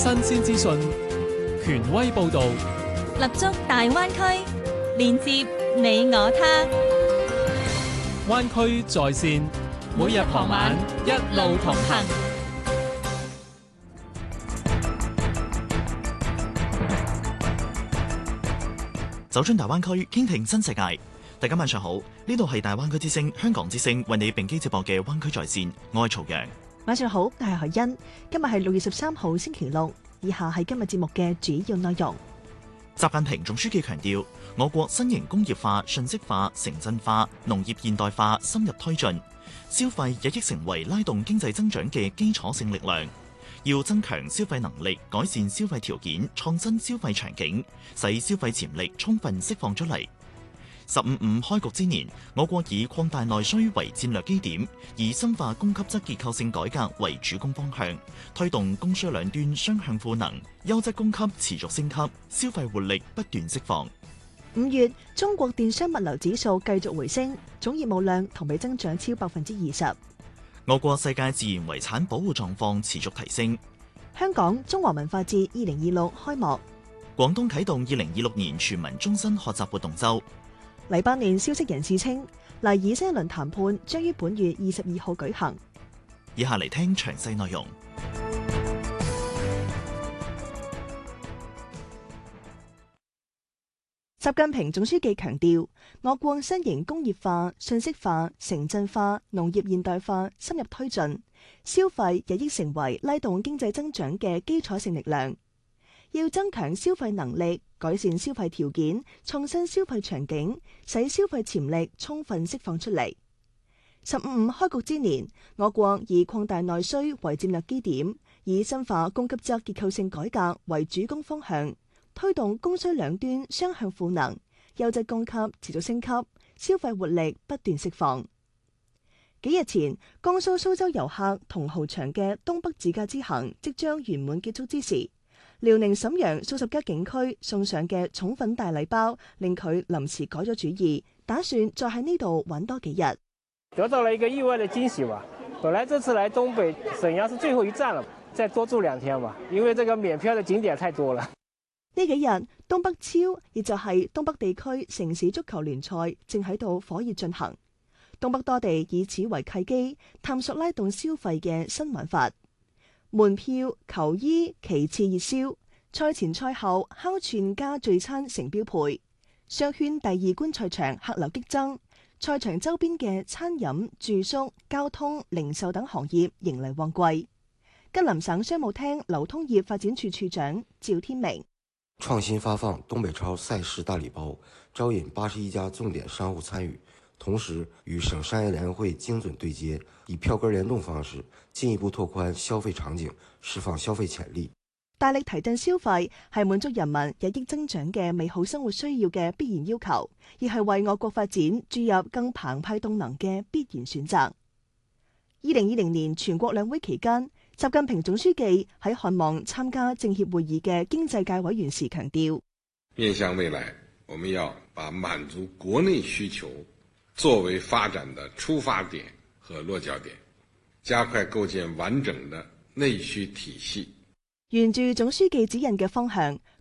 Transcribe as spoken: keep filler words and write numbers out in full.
新鮮資訊，權威報導， 立足大灣區，連接你我他。 灣區在線，每日傍晚一路同行。 走進大灣區，傾聽新世界。大家晚上好，呢度係大灣區之聲香港之聲為你並機直播嘅灣區在線，我係曹陽。 晚上好，我係海欣。今日係六月十三號星期六，以下係今日節目嘅主要內容。 習近平總書記強調，我國新型工業化、信息化、城鎮化、農業現代化深入推進，消費日益成為拉動經濟增長嘅基礎性力量。要增強消費能力，改善消費條件，創新消費場景，使消費潛力充分釋放出嚟。十五五開局之年，我國以擴大內需為戰略基點，以深化供給側結構性改革為主攻方向，推動供需兩端雙向賦能，優質供給持續升級，消費活力不斷釋放。 五月，中國電商物流指數繼續回升，總業務量同比增長超百分之二十。 我國世界自然遺產保護狀況持續提升。 香港中華文化節二零二六開幕。 廣東啟動二零二六年全民終身學習活動週。 黎巴嫩消息人士稱，黎以新一輪談判將於本月二十二號舉行。 以下嚟聽詳細內容。 習近平總書記強調，我國新型工業化、信息化、城鎮化、農業現代化深入推進，消費日益成為拉動經濟增長嘅基礎性力量。要增強消費能力，改善消費條件，創新消費場景，使消費潛力充分釋放出嚟。十五五開局之年，我國以擴大內需為戰略基點，以深化供給側結構性改革為主攻方向，推動供需兩端雙向賦能，優質供給持續升級，消費活力不斷釋放。幾日前，江蘇蘇州遊客同翱翔嘅東北自駕之行即將圓滿結束之時，遼寧瀋陽數十家景區送上嘅寵粉大禮包，令佢臨時改咗主意，打算再喺呢度玩多幾日。 得到了一個意外的驚喜吧。本來這次來東北瀋陽是最後一站了，再多住兩天吧，因為這個免票的景點太多了。 呢幾日東北超，亦就係東北地區城市足球聯賽正喺度火熱進行，東北多地以此為契機，探索拉動消費嘅新玩法。門票、球衣其次熱銷，賽前賽後烤串加聚餐成標配。商圈第二觀賽場客流激增，賽場周邊嘅餐飲、住宿、交通、零售等行業迎嚟旺季。吉林省商務廳流通業發展處處長趙天明： 創新發放東北超賽事大禮包，招引八十一家重點商戶參與，同時與省商業聯會精準對接，以票根聯動方式進一步拓寬消費場景，釋放消費潛力。 大力提振消費係滿足人民日益增長嘅美好生活需要嘅必然要求，亦係為我國發展注入更澎湃動能嘅必然選擇。二零二零年全國兩會期間，習近平總書記喺看望參加政協會議嘅經濟界委員時強調， 面向未來，我們要把滿足國內需求作為發展的出發點和落腳點，加快構建完整的內需體系。 沿住總書記指引嘅方向，